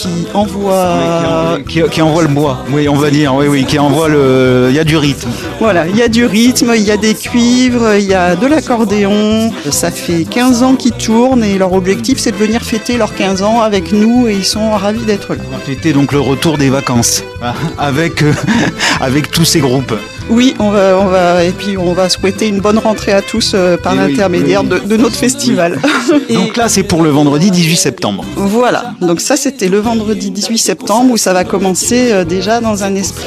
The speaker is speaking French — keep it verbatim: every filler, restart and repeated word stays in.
qui envoie... Qui, qui envoie le bois, oui, on va dire, oui, oui, qui envoie le... Il y a du rythme. Voilà, il y a du rythme, il y a des cuivres, il y a de l'accordéon. Ça fait quinze ans qu'ils tournent et leur objectif, c'est de venir fêter leurs quinze ans avec nous et ils sont ravis d'être là. C'était donc le retour des vacances, avec, euh, avec tous ces groupes. Oui, on va, on va, et puis on va souhaiter une bonne rentrée à tous euh, par Et l'intermédiaire oui, oui, de, de notre festival. Et donc là, c'est pour le vendredi dix-huit septembre. Voilà, donc ça c'était le vendredi dix-huit septembre où ça va commencer euh, déjà dans un esprit